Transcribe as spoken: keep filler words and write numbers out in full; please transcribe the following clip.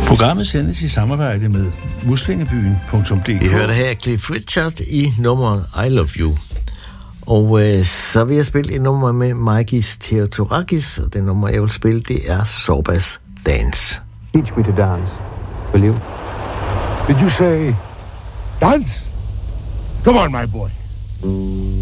Programmet sendes i samarbejde med muslingebyen punktum d k. Vi hørte her Cliff Richard i nummeret I Love You. Og øh, så vil jeg spille et nummer med Mikis Theodorakis, og det nummer, jeg vil spille, det er Sorbas Dance. Teach me to dance, will you? Did you say dance? Come on, my boy.